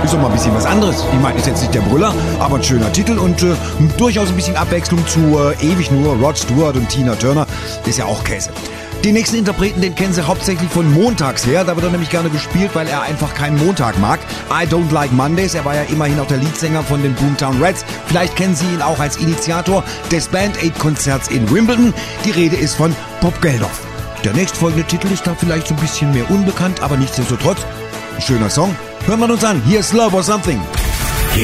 Ist doch mal ein bisschen was anderes. Ich meine, ist jetzt nicht der Brüller, aber ein schöner Titel und durchaus ein bisschen Abwechslung zu ewig nur Rod Stewart und Tina Turner. Ist ja auch Käse. Den nächsten Interpreten, den kennen Sie hauptsächlich von montags her. Da wird er nämlich gerne gespielt, weil er einfach keinen Montag mag. I Don't Like Mondays. Er war ja immerhin auch der Leadsänger von den Boomtown Rats. Vielleicht kennen Sie ihn auch als Initiator des Band Aid Konzerts in Wimbledon. Die Rede ist von Bob Geldof. Der nächstfolgende Titel ist da vielleicht so ein bisschen mehr unbekannt, aber nichtsdestotrotz ein schöner Song. Hören wir uns an. Hier ist Love or Something.